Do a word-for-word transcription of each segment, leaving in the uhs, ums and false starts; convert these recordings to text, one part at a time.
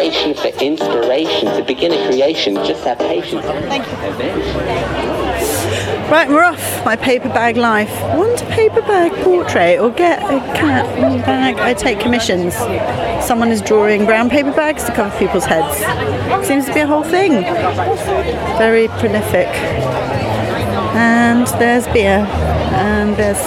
motivation, for inspiration, to begin a creation. Just have patience. Thank you. Right, we're off. My paper bag life. Want a paper bag portrait or get a cat bag? I take commissions. Someone is drawing brown paper bags to cover people's heads. Seems to be a whole thing. Very prolific. And there's beer. And there's...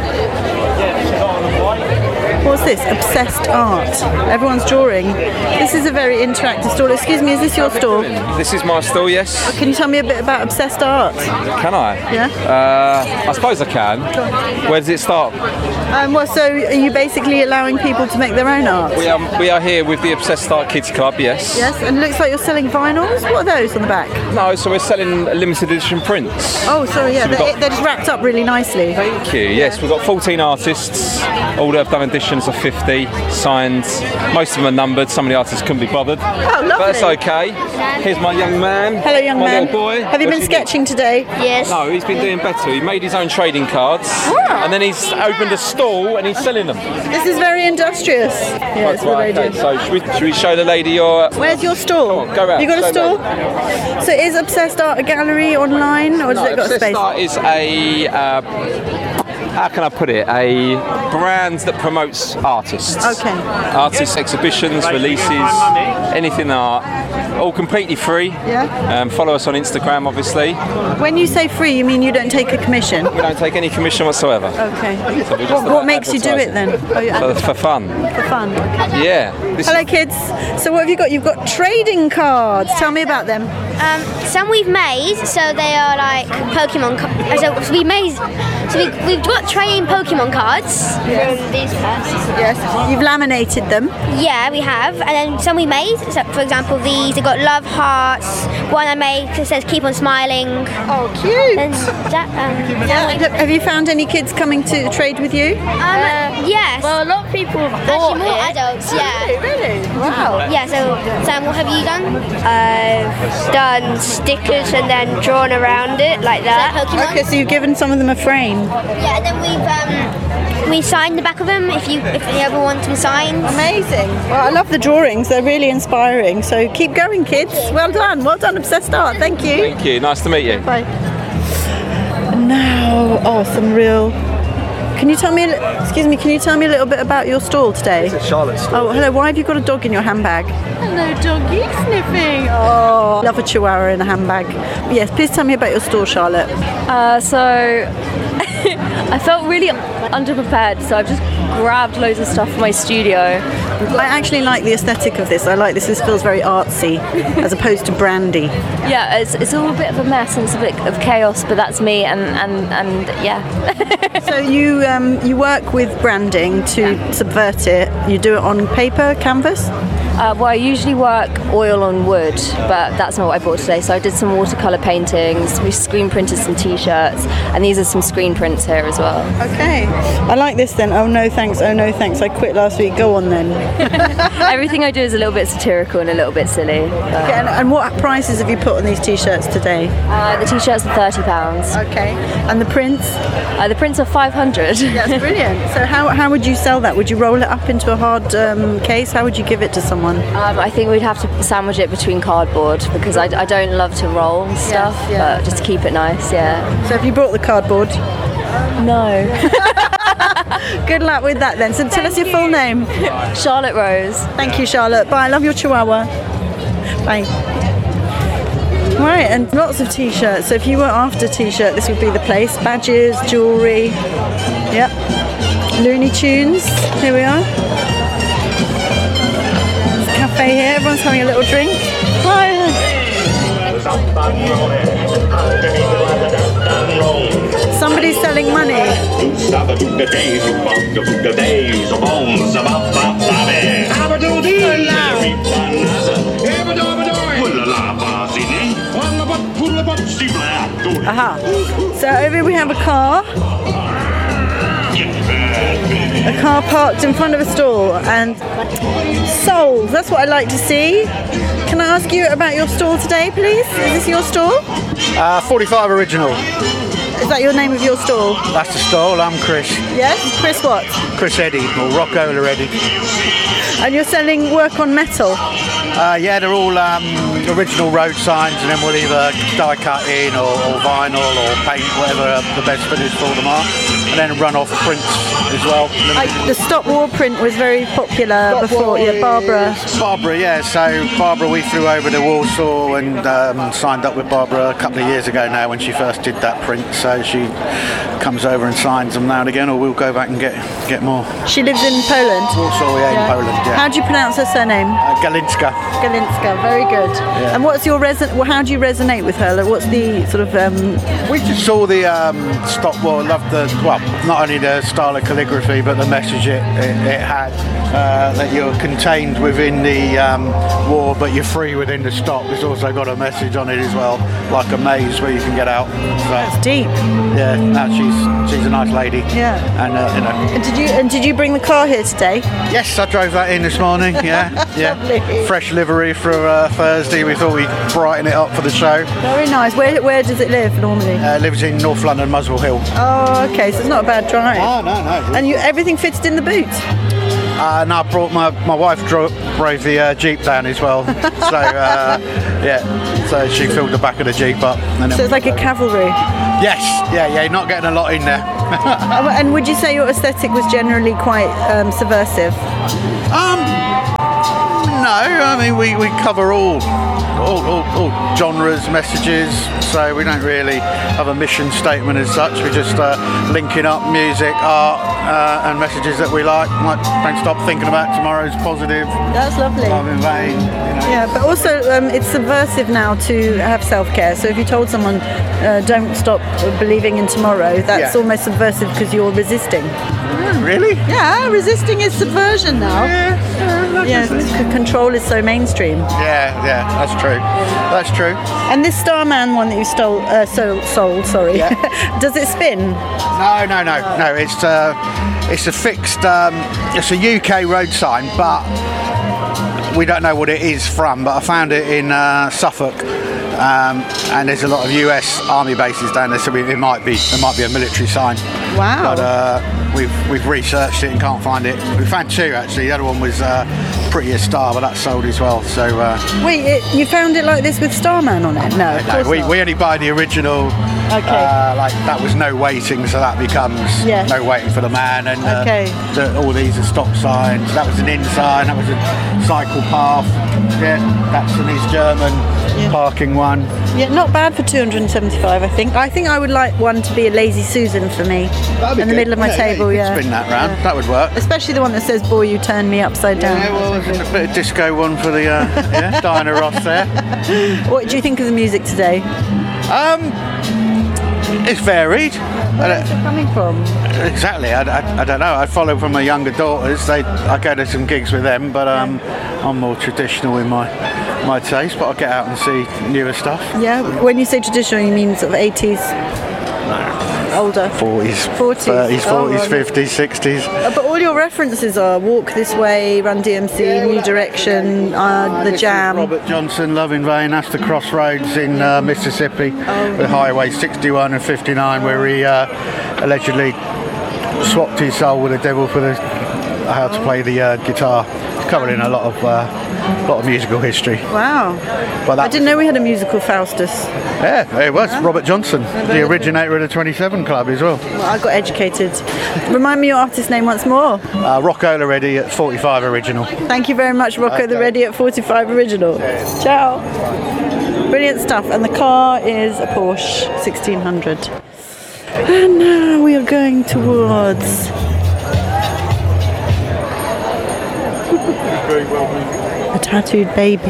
What's this? Obsessed art. Everyone's drawing. This is a very interactive stall. Excuse me, is this your stall? This is my stall, yes. Can you tell me a bit about Obsessed Art? Can I? Yeah. Uh, I suppose I can. Where does it start? Um, well, so are you basically allowing people to make their own art? We are, we are here with the Obsessed Art Kids Club, yes. Yes, and it looks like you're selling vinyls. What are those on the back? No, so we're selling limited edition prints. Oh, sorry, yeah, So we've they're, got- they're just wrapped up really nicely. Thank you. Yes, we've got fourteen artists. All that have done editions of fifty, signed. Most of them are numbered. Some of the artists couldn't be bothered. Oh, lovely. But that's okay. Here's my young man. Hello, young my man. little boy. Have you been What's your name? sketching today? Yes. No, he's been doing better. He made his own trading cards, and then he's opened a stall and he's selling them. This is very industrious. Yeah, it's what Right, they okay, do. so should we, should we show the lady your... Where's your stall? Come on, go round, You got a show stall? So is Obsessed Art a gallery online, or has No, it got a Obsessed space? Art is a... Uh, how can I put it? A brand that promotes artists. Okay. Artists, exhibitions, releases, anything art. All completely free. Yeah. Um, follow us on Instagram, obviously. When you say free, you mean you don't take a commission? We don't take any commission whatsoever. Okay. So we're just What, what about makes you do it then? Oh, you For, for fun. for fun. Yeah. This Hello, kids. So what have you got? You've got trading cards. Tell me about them. Um, some we've made, so they are like Pokemon. Co- so, so we made, so we, we've got trading Pokemon cards from these packs. Yes. You've laminated them. Yeah, we have, and then some we made. So, for example, these they've got love hearts. One I made that says "Keep on smiling." Oh, cute. And that, um, that Look, have you found any kids coming to trade with you? um, yes. Well, a lot of people have Actually, bought more it. adults. Yeah. Really? Wow. Yeah. So, Sam, what have you done? I've done stickers and then drawn around it like that. Pokemon. Okay, so you've given some of them a frame. Yeah, and then we've um, we signed the back of them if you if you ever want them signed. Amazing. Well, I love the drawings. They're really inspiring. So keep going, kids. Well done. Well done, Obsessed Art. Thank you. Thank you. Nice to meet you. Bye. Now, oh, some real... Can you tell me, a li- excuse me, can you tell me a little bit about your stall today? It's Charlotte's stall. Oh, hello, why have you got a dog in your handbag? Hello, doggy, sniffing. Oh, love a chihuahua in a handbag. Yes, please tell me about your stall, Charlotte. Uh, so I felt really underprepared, so I've just grabbed loads of stuff from my studio. I actually like the aesthetic of this. I like this. This feels very artsy, as opposed to brandy. Yeah, it's, it's all a bit of a mess and it's a bit of chaos, but that's me, and, and, and yeah. So you um, you work with branding to subvert it. You do it on paper, canvas? Uh, well, I usually work oil on wood, but that's not what I bought today. So I did some watercolour paintings, we screen printed some t-shirts, and these are some screen prints here as well. Okay. I like this then. Oh no thanks, oh no thanks. I quit last week. Go on then. Everything I do is a little bit satirical and a little bit silly. but- Okay, and, and what prices have you put on these t-shirts today? Uh, the t-shirts are thirty pounds. Okay. And the prints? Uh, the prints are five hundred. That's brilliant. So how, how would you sell that? Would you roll it up into a hard um, case? How would you give it to someone? Um, I think we'd have to sandwich it between cardboard because I, I don't love to roll stuff, yeah. but just to keep it nice, yeah. So have you brought the cardboard? No. Good luck with that then. So tell us your full name. Charlotte Rose. Thank you, Charlotte. Bye. I love your chihuahua. Bye. Right, and lots of t-shirts. So if you were after t-shirt, this would be the place. Badges, jewellery. Yep. Looney Tunes. Here we are. Cafe here, everyone's having a little drink. Hi. Somebody's selling money. Aha. So over here we have a car. A car parked in front of a stall and sold. That's what I like to see. Can I ask you about your stall today, please? Is this your stall? Uh, forty-five original. Is that your name of your stall? That's the stall. I'm Chris. Yes? Chris what? Chris Eddy, or Rockola Eddy. And you're selling work on metal? Uh, yeah, they're all um, original road signs, and then we'll either die cut in or, or vinyl or paint, whatever the best fitters for them are, and then run off prints as well. I, the Stop War print was very popular Stop before. War Yeah, Barbara. is- Barbara, yeah. So Barbara, we flew over to Warsaw and um, signed up with Barbara a couple of years ago now when she first did that print. So she comes over and signs them now and again, or we'll go back and get get more. She lives in Poland. Warsaw, yeah, in Poland, yeah. How do you pronounce her surname? Uh, Galinska. Galinska. Very good. And what's your reson- well, how do you resonate with her? Like, what's the sort of um, We just saw the um, Stop War, loved the, well, not only the style of calligraphy, but the message it, it, it had, uh, that you're contained within the um, war, but you're free within the stop. It's also got a message on it as well, like a maze where you can get out. So, That's deep. yeah, no, she's she's a nice lady. Yeah. And, uh, you know. And did you and did you bring the car here today? Yes, I drove that in this morning, yeah, yeah. Lovely. Fresh livery for uh, Thursday. We thought we'd brighten it up for the show. Very nice. Where where does it live normally? Uh, lives in North London, Muswell Hill. Oh, okay. So it's not a bad drive. Oh, no, no. And you everything fitted in the boot. Uh, no, I brought my my wife dro- drove the uh, Jeep down as well. So uh, yeah, so she filled the back of the Jeep up. And then So it's like a cavalry. yes, yeah, yeah, not getting a lot in there. And would you say your aesthetic was generally quite um, subversive? Um, no, I mean we, we cover all, all all all genres, messages. So we don't really have a mission statement as such. We're just uh, linking up music, art, uh, and messages that we like. Like, don't stop thinking about tomorrow's positive. That's lovely. Love in vain. You know. Yeah, but also um, it's subversive now to have self-care. So if you told someone, uh, don't stop believing in tomorrow, that's Yeah. almost subversive because you're resisting. Really? Yeah, resisting is subversion now. Yeah, yeah, Yeah, c- control is so mainstream. yeah, yeah, that's true. That's true. And this Starman one that you stole, uh, so, sold, sorry, Yeah. does it spin? No, no, no, no. It's uh, it's a fixed. Um, it's a U K road sign, but we don't know what it is from. But I found it in uh, Suffolk, um, and there's a lot of U S Army bases down there, so we, it might be it might be a military sign. Wow. But uh, we've we've researched it and can't find it. We found two actually. The other one was uh, Prettier Star, but that's sold as well. So. Uh, Wait, it, you found it like this with Starman on it? No, of No, course we, not. we only buy the original. Okay. Uh, like that was no waiting, so that becomes Yeah. no waiting for the man. And uh, Okay. the, all these are stop signs. That was an in sign. That was a cycle path. Yeah, that's an East German Yeah. parking one. Yeah, not bad for two hundred seventy-five. I think. I think I would like one to be a Lazy Susan for me, That'd be in the good. middle of my Yeah, table. Yeah, you Yeah, could spin that round. Yeah. That would work. Especially the one that says "Boy, you turned me upside down." Yeah, well, there's a bit of disco one for the uh, yeah, Diana Ross there. What do you think of the music today? Um, it's varied. I Where's don't- it coming from? Exactly. I, I, I don't know. I follow from my younger daughters. They I go to some gigs with them, but um, I'm more traditional in my my taste. But I get out and see newer stuff. Yeah, when you say traditional, you mean sort of eighties, older. forties, forties, thirties, Oh, forties, right. fifties, sixties. Uh, But all your references are Walk This Way, Run D M C, New Direction, uh, The This is Jam. Robert Johnson, Love in Vain. That's the crossroads in uh, Mississippi, Oh. with Highway sixty-one and fifty-nine, where he uh, allegedly swapped his soul with the devil for the how to play the uh, guitar. It's covering a lot of uh, lot of musical history. Wow. But that I didn't know we had a musical Faustus. Yeah, it was Robert Johnson, the originator of the twenty-seven Club as well. Well, I got educated. Remind me your artist name once more. Uh, Rocco Loretti at forty-five Original. Thank you very much, Rocco the Okay. Ready at forty-five Original. Ciao. Brilliant stuff. And the car is a Porsche sixteen hundred. And now we are going towards a tattooed baby.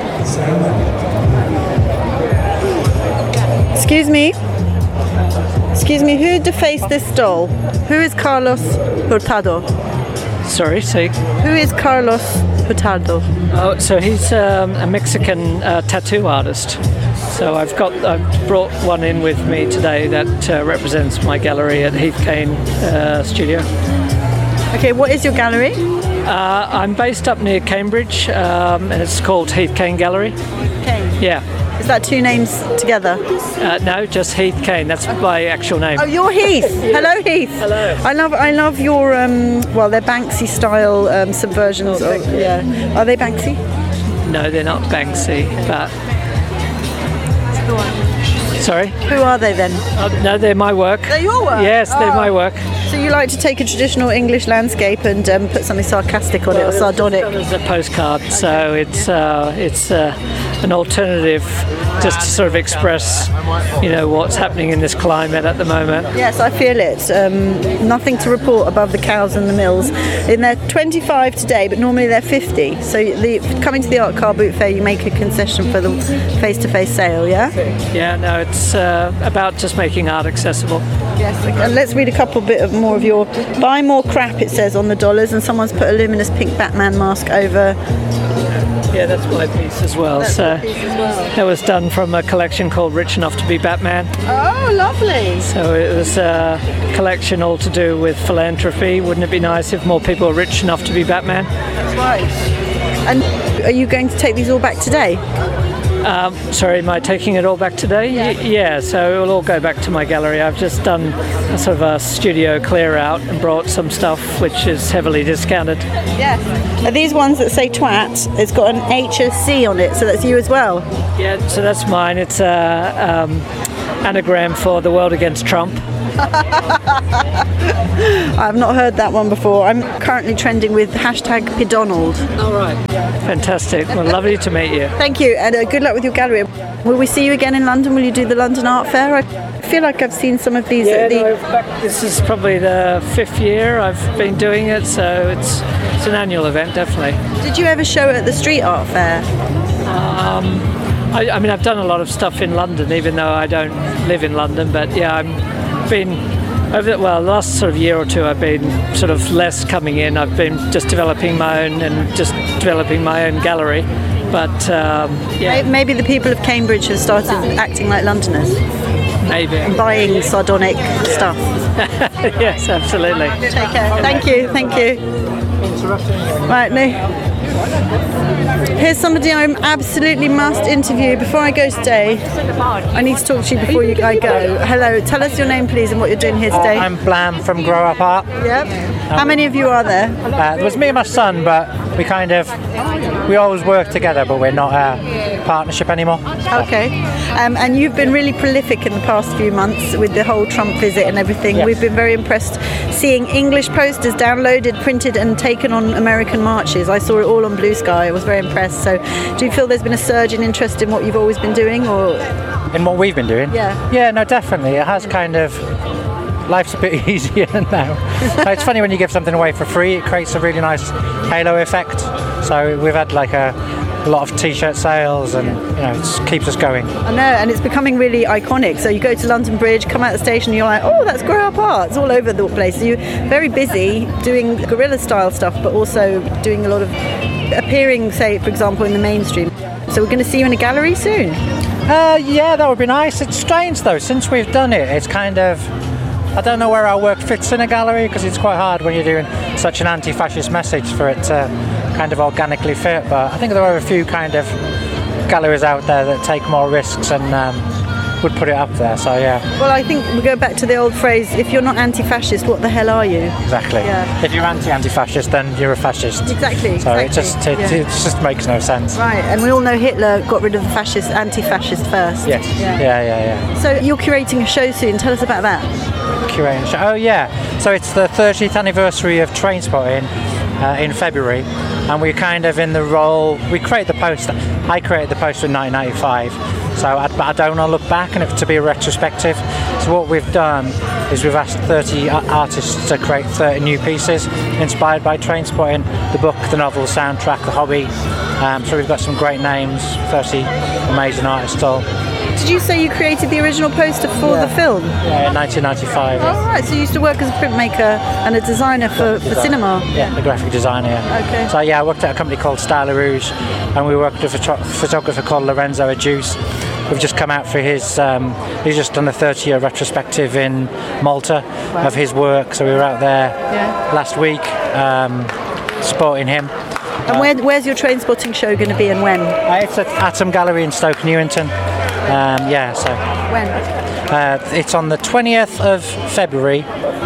Excuse me. Excuse me, who defaced this doll? Who is Carlos Hurtado? Sorry, say. Who is Carlos Hurtado? Oh, so he's um, a Mexican uh, tattoo artist. So I've got, I've brought one in with me today that uh, represents my gallery at Heath Cane uh, Studio. Okay, what is your gallery? Uh, I'm based up near Cambridge, um, and it's called Heath Cane Gallery. Cane. Yeah. Is that two names together? Uh, no, just Heath Cane. That's my actual name. Oh, you're Heath. Hello, Heath. Hello. I love, I love your, um, well, they're Banksy style um, subversions. Oh, of, thank you. yeah. Are they Banksy? No, they're not Banksy, but... Sorry? Who are they then? Uh, no, they're my work. They're your work? Yes, they're Oh. my work. So you like to take a traditional English landscape and um, put something sarcastic on it or sardonic? It's a postcard, so it's uh, it's uh, an alternative just to sort of express, you know, what's happening in this climate at the moment. Yes, I feel it. Um, nothing to report above the cows and the mills. And they're twenty-five today, but normally they're fifty. So the, coming to the Art Car Boot Fair, you make a concession for the face-to-face sale, yeah? Yeah, no, it's uh, about just making art accessible. Yes. And let's read a couple bit of more of your buy more crap, it says on the dollars, and someone's put a luminous pink Batman mask over. Yeah, that's my piece as well. That's so your piece as well. that was done from a collection called Rich Enough to Be Batman. Oh, lovely. So it was a collection all to do with philanthropy. Wouldn't it be nice if more people are rich enough to be Batman? That's right. And are you going to take these all back today? Um, sorry, am I taking it all back today? Yeah. Y- yeah, so it will all go back to my gallery. I've just done a sort of a studio clear out and brought some stuff which is heavily discounted. Yes. Are these ones that say twat? It's got an H S C on it, so that's you as well? Yeah, so that's mine. It's a um, anagram for the world against Trump. I've not heard that one before. I'm currently trending with hashtag Pidonald. All right. Fantastic. Well, lovely to meet you. Thank you, and uh, good luck with your gallery. Will we see you again in London? Will you do the London Art Fair? I feel like I've seen some of these Yeah, at the... no, in fact, this is probably the fifth year I've been doing it, so it's it's an annual event, definitely. Did you ever show at the Street Art Fair? Um, I, I mean, I've done a lot of stuff in London, even though I don't live in London. But yeah, I've been over the, well, the last sort of year or two. I've been sort of less coming in. I've been just developing my own and just developing my own gallery. But um, yeah, May- Maybe the people of Cambridge have started acting like Londoners, maybe. buying sardonic stuff. Yes, absolutely. Take care. Thank you. Thank you. Right, now. Here's somebody I absolutely must interview before I go today. I need to talk to you before you I go. Hello, tell us your name please and what you're doing here today. I'm Blam from Grow Up Art. Yep. How many of you are there? Uh, it was me and my son, but we kind of, we always work together, but we're not a partnership anymore. Okay. Um, and you've been really prolific in the past few months with the whole Trump visit and everything. Yes. We've been very impressed seeing English posters downloaded, printed and taken on American marches. I saw it all on Blue Sky. I was very impressed. So do you feel there's been a surge in interest in what you've always been doing? Or In what we've been doing? Yeah. Yeah, no, definitely. It has kind of, life's a bit easier now. It's funny when you give something away for free, it creates a really nice halo effect. So we've had like a, a lot of t-shirt sales and, you know, it keeps us going. I know, and it's becoming really iconic. So you go to London Bridge, come out the station, and you're like, oh, that's Grow Up Art. It's all over the place. So you're very busy doing guerrilla style stuff, but also doing a lot of appearing, say, for example, in the mainstream. So we're going to see you in a gallery soon. Uh, yeah, that would be nice. It's strange though, since we've done it, it's kind of, I don't know where our work fits in a gallery because it's quite hard when you're doing such an anti-fascist message for it to kind of organically fit. But I think there are a few kind of galleries out there that take more risks and um, would put it up there. So yeah. Well, I think we go back to the old phrase: if you're not anti-fascist, what the hell are you? Exactly. Yeah. If you're anti-anti-fascist, then you're a fascist. Exactly. So exactly. it just it, Yeah. it just makes no sense. Right, and we all know Hitler got rid of the fascist, anti-fascist first. Yes. Yeah. Yeah, yeah, yeah. So you're curating a show soon. Tell us about that. Curating show. Oh yeah. So it's the thirtieth anniversary of Trainspotting uh, in February, and we're kind of in the role. We create the poster. I created the poster in nineteen ninety-five. So I, but I don't want to look back and it to be a retrospective. So what we've done is we've asked thirty artists to create thirty new pieces inspired by Trainspotting, the book, the novel, the soundtrack, the hobby. Um, so we've got some great names, thirty amazing artists all. Did you say you created the original poster for Yeah. the film? Yeah, in nineteen ninety-five. Oh, right. So you used to work as a printmaker and a designer for, for cinema. Yeah, the graphic designer. Yeah. Okay. So yeah, I worked at a company called Style Rouge, and we worked with a photo- photographer called Lorenzo Adjuce. We've just come out for his. Um, he's just done a thirty-year retrospective in Malta Wow. of his work. So we were out there Yeah. last week, um, supporting him. And where, where's your train spotting show going to be and when? Uh, it's at Atom Gallery in Stoke Newington. Um, yeah, so When? uh, it's on the twentieth of February,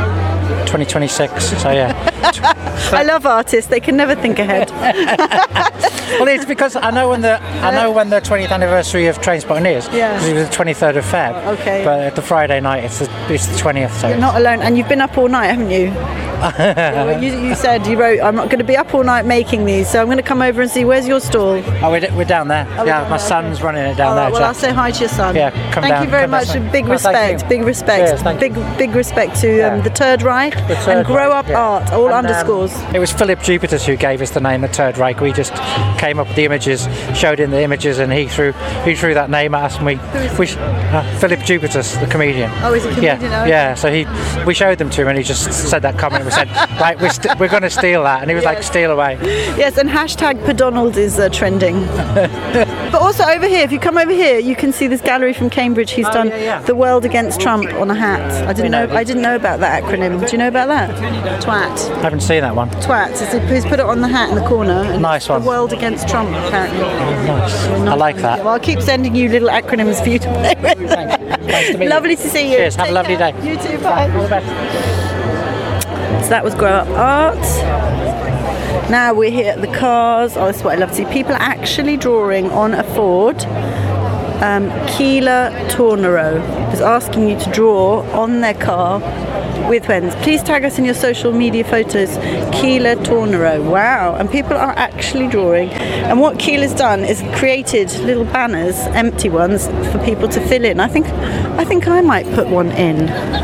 twenty twenty-six. So yeah. I love artists. They can never think ahead. Well, it's because I know when the I know when the twentieth anniversary of Trainspotting is. Yeah. Because it was the twenty-third of Feb. Okay. But at the Friday night, it's the it's the twentieth. So You're not alone, and you've been up all night, haven't you? you, you said you wrote, I'm not going to be up all night making these, so I'm going to come over and see. Where's your stall? Oh, we're, we're down there. Oh, yeah, down my there, son's okay. running it down All there. right, well, so- I'll say hi to your son. Yeah, come thank down. you very come down, much. son. Big Oh, thank respect. you. Big respect. Cheers, thank big big respect to um, Yeah. the Third Reich The and Third Grow Reich, Up yeah. Art. All And, um, underscores. it was Philip Jupitus who gave us the name, the Third Reich. We just came up with the images, showed him the images, and he threw he threw that name at us. And we, we uh, Philip Jupitus, the comedian. Oh, he's a comedian. Yeah, oh, yeah. So he, we showed them to him, and he just said that comment. We said, right, we're, st- we're going to steal that, and he was like, Yes. steal away. Yes, and hashtag Pedonald is uh, trending. But also over here, if you come over here, you can see this gallery from Cambridge. He's Oh, done yeah, yeah. the World Against Trump on a hat. I didn't know. know. I didn't know about that acronym. Do you know about that? Twat. I haven't seen that one. Twat. It's- He's put it on the hat in the corner. And Nice it's one. The World Against Trump, apparently. Nice. I like that. Well, I'll keep sending you little acronyms for you to play with. Nice to meet you. Lovely to see you. Cheers. Have a Take lovely care. day. You too. Bye. All the best. So that was Grow Up Art. Now we're here at the cars. Oh, that's what I love to see. People are actually drawing on a Ford. Um, Keela Tornero is asking you to draw on their car with pens. Please tag us in your social media photos. Keela Tornero. Wow. And people are actually drawing. And what Keela's done is created little banners, empty ones, for people to fill in. I think, I think I might put one in.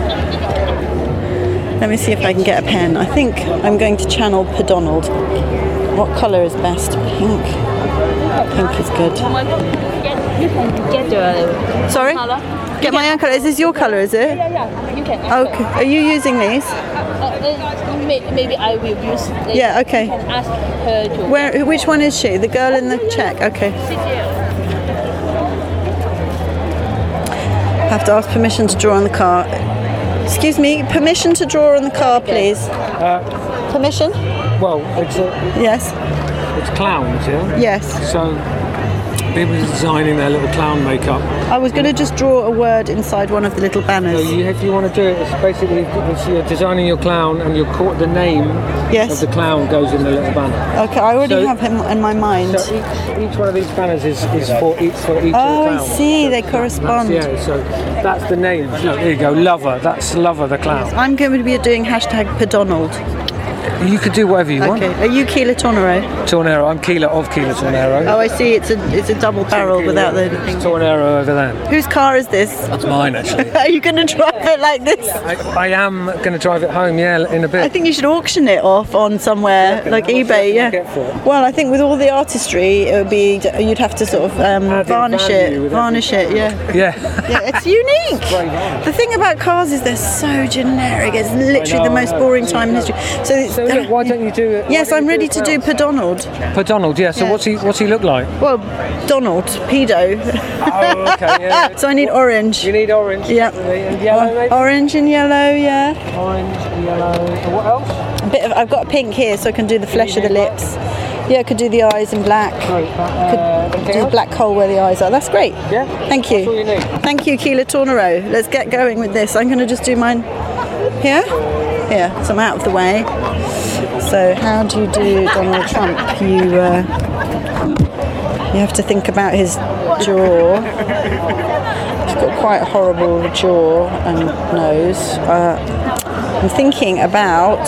Let me see if I can get a pen. I think I'm going to channel Pedonald. What colour is best? Pink. Pink is good. You can get the Sorry? color. Get my own colour. Is this your colour, is it? Yeah, yeah, you can. Okay. Are you using these? Uh, uh, may- maybe I will use. The, Yeah, okay. You can ask her to. Where? Which one is she? The girl in the check. Okay. Have to ask permission to draw on the car. Excuse me. Permission to draw on the car, please. Uh, Permission? well, it's a, Yes. it's clowns, yeah. Yes. So people are designing their little clown makeup. I was going to just draw a word inside one of the little So banners. you, if you want to do it, it's basically it's, you're designing your clown, and you're caught, the name Yes. of the clown goes in the little banner. Okay, I already So- have him in my mind. So each, each one of these banners is, is for each for each Oh, of the I clowns. see. They That's, correspond. yeah, so that's the name. Look, there you go, Lover. That's Lover the clown. I'm going to be doing hashtag Pedonald. You could do whatever you Okay. want. Are you Keela Tornero? Tornero. I'm Keela of Keela Tornero. Oh, I see. It's a it's a double barrel without the thing. Tornero over there. Whose car is this? That's mine, actually. Are you going to drive it like this? I, I am going to drive it home, yeah, in a bit. I think you should auction it off on somewhere like eBay. Yeah. get for it? Well, I think with all the artistry, it would be you'd have to sort of um, Add in varnish value it. with Varnish it. Yeah. Yeah. Yeah. It's unique. Very nice. The thing about cars is they're so generic. It's literally I know, the most I know. boring time in history. So, it's, So look, why don't you do it? why yes, don't I'm you ready it to do now? Pedonald. For Donald, yeah. So Yeah. what's he what's he look like? Well, Donald, pedo. Oh, okay, yeah. So I need orange. You need orange. Yep. And yellow, maybe? Orange and yellow, yeah. Orange, yellow. And what else? A bit of, I've got a pink here, so I can do the flesh of the lips. Yeah, I could do the eyes in black. Great. Uh, Could do the black hole where the eyes are. That's great. Yeah. Thank you. That's all you need. Thank you, Keela Tornero. Let's get going with this. I'm going to just do mine here. Here, so I'm out of the way. So how do you do Donald Trump? You uh, you have to think about his jaw. He's got quite a horrible jaw and nose. Uh, I'm thinking about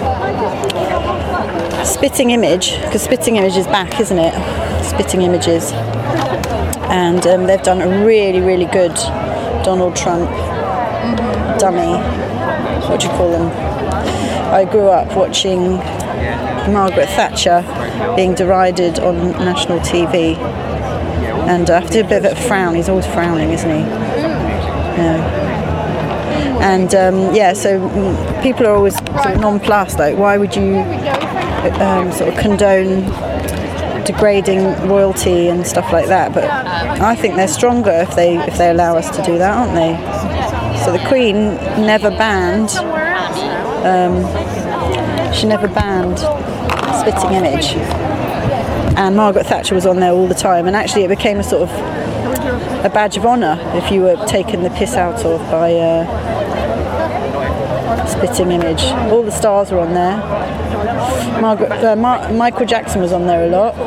Spitting Image, because Spitting Image is back, isn't it? Spitting Images. And um, they've done a really, really good Donald Trump dummy. What do you call them? I grew up watching Margaret Thatcher being derided on national T V. And I have to do a bit of a frown. He's always frowning, isn't he? Yeah. And um, yeah, so mm, people are always sort of nonplussed. Like, why would you um, sort of condone degrading royalty and stuff like that? But I think they're stronger if they if they allow us to do that, aren't they? So the Queen never banned. Um, she never banned Spitting Image, and Margaret Thatcher was on there all the time. And actually, it became a sort of a badge of honour if you were taken the piss out of by uh, Spitting Image. All the stars were on there. Margaret, uh, Mar- Michael Jackson was on there a lot.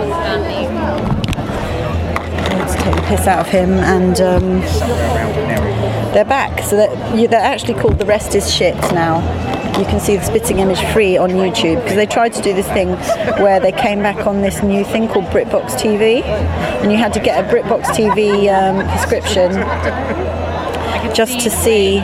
Let's take the piss out of him, and um, they're back. So that you, they're actually called The Rest Is Shit now. You can see the Spitting Image free on YouTube, because they tried to do this thing where they came back on this new thing called BritBox T V, and you had to get a BritBox T V um, prescription just to see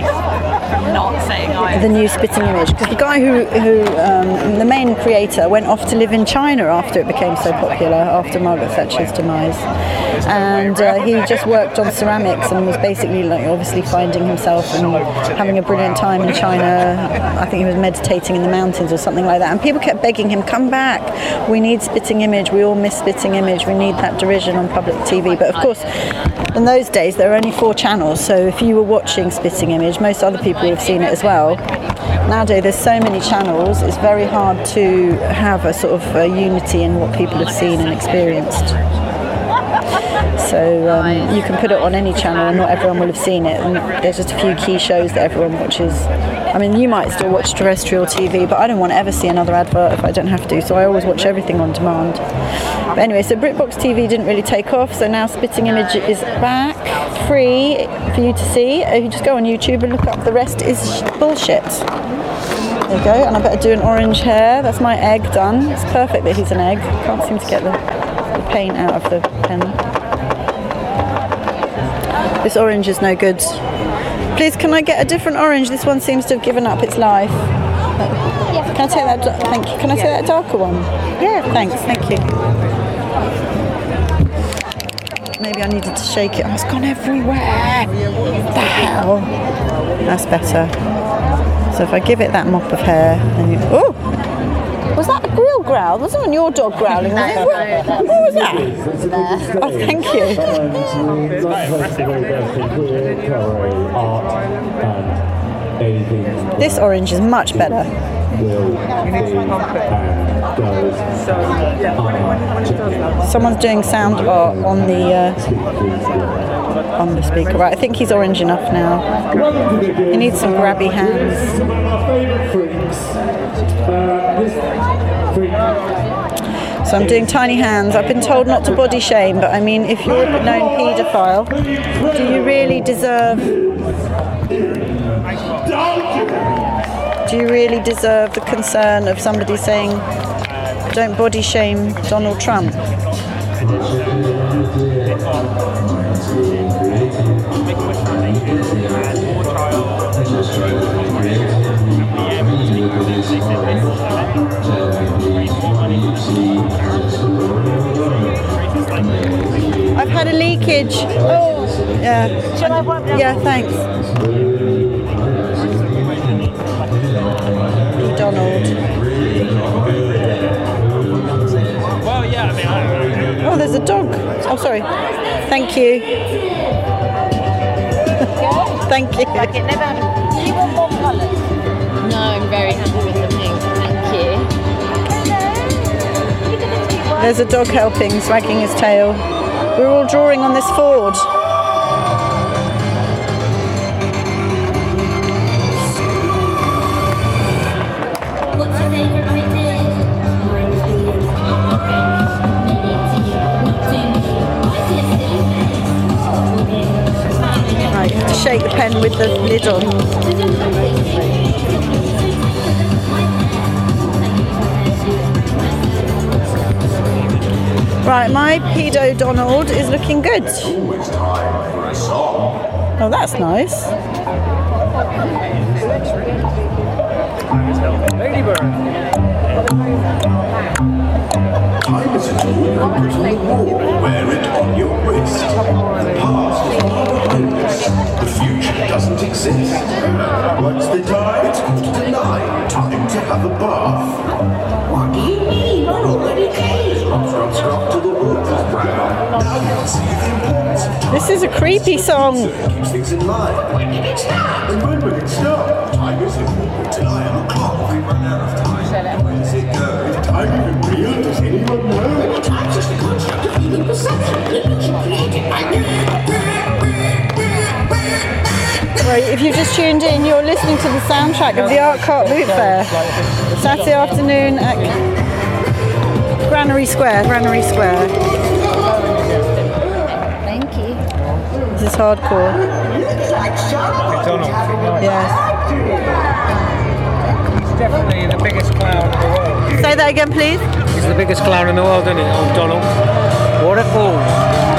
the new Spitting Image, because the guy who, who um, the main creator, went off to live in China after it became so popular, after Margaret Thatcher's demise, and uh, he just worked on ceramics and was basically, like, obviously finding himself and having a brilliant time in China. I think he was meditating in the mountains or something like that, and people kept begging him, come back, we need Spitting Image, we all miss Spitting Image, we need that derision on public T V. But of course, in those days there were only four channels, so if you were watching Spitting Image, most other people would have seen it as well. Nowadays there's so many channels, it's very hard to have a sort of a unity in what people have seen and experienced. So um, you can put it on any channel and not everyone will have seen it, and there's just a few key shows that everyone watches. I mean, you might still watch terrestrial T V, but I don't want to ever see another advert if I don't have to, so I always watch everything on demand. But anyway, so BritBox T V didn't really take off, so now Spitting Image is back, free for you to see. You just go on YouTube and look up The Rest Is Bullshit. There you go, and I better do an orange hair. That's my egg done. It's perfect that he's an egg. Can't seem to get the, the paint out of the pen. This orange is no good. Please, can I get a different orange? This one seems to have given up its life. Can I take that? Thank you. Can I take that darker one? Yeah. Thanks. Thank you. Maybe I needed to shake it. Oh, it's gone everywhere. What the hell? That's better. So if I give it that mop of hair, and you, oh, was that a real growl? Wasn't it your dog growling? Was it? What, what was that? Oh, thank you. This orange is much better. Someone's doing sound art on the uh, on the speaker. Right, I think he's orange enough now. He needs some grabby hands. So I'm doing tiny hands. I've been told not to body shame, but I mean, if you're a known paedophile, do you really deserve... Do you really deserve the concern of somebody saying, don't body shame Donald Trump? I've had a leakage. Oh, yeah. Yeah, thanks. Donald. Oh, there's a dog. Oh, sorry. Thank you. Thank you. Do you want more colours? No, I'm very happy with the pink. Thank you. There's a dog helping, wagging his tail. We're all drawing on this Ford. Right, you have to shake the pen with the lid on. Right, my pedo Donald is looking good. Oh, that's nice. Time is a tool, wear it on your wrist. The past is not behind us, the future doesn't exist. What's the time? It's quarter to nine, time to have a bath. What do you mean? I'm already clean. Scrub, scrub, scrub till the water's brown. Now you can see the importance of time. This is a creepy song. It keeps things in line. When did it start? And when will it start? Time is important till I am a clock. We run out of time. Where does it go? Is time even real? Does anyone know? Time's just a construct of human perception. It was created by... Right, if you've just tuned in, you're listening to the soundtrack of the Art Cart Boot Fair. Saturday afternoon at Granary Square, Granary Square. Thank you. This is hardcore. McDonald's. Yes. He's definitely the biggest clown in the world. Say that again, please. He's the biggest clown in the world, isn't he? Old Donald. What a fool.